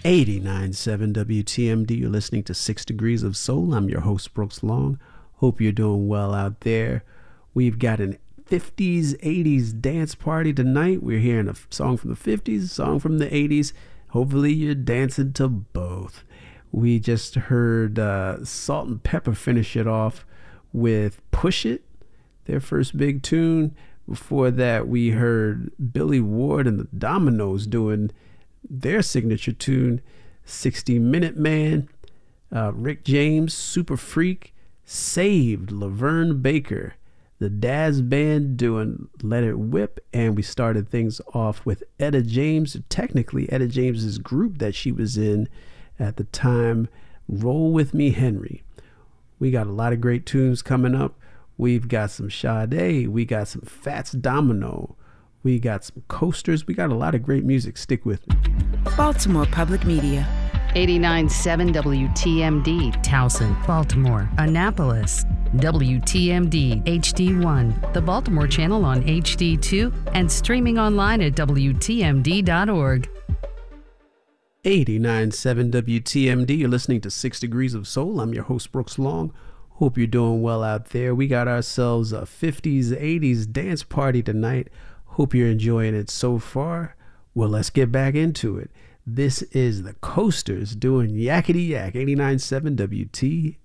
89.7 WTMD. You're listening to 6 Degrees of Soul. I'm your host, Brooks Long. Hope you're doing well out there. We've got an 50s, 80s dance party tonight. We're hearing a song from the 50s, a song from the 80s. Hopefully you're dancing to both. We just heard Salt and Pepper finish it off with Push It, their first big tune. Before that, we heard Billy Ward and the Dominoes doing their signature tune, 60 Minute Man. Rick James, Super Freak, Saved, Laverne Baker, the Daz Band doing Let It Whip, and we started things off with Etta James, technically Etta James's group that she was in at the time, Roll With Me Henry. We got a lot of great tunes coming up. We've got some Sade, we got some Fats Domino, we got some Coasters, we got a lot of great music. Stick with me. Baltimore Public Media. 89.7 WTMD. Towson, Baltimore, Annapolis. WTMD HD1, the Baltimore channel on HD2, and streaming online at WTMD.org. 89.7 WTMD. You're listening to 6 Degrees of Soul. I'm your host, Brooks Long. Hope you're doing well out there. We got ourselves a 50s, 80s dance party tonight. Hope you're enjoying it so far. Well, let's get back into it. This is the Coasters doing Yakety Yak, 89.7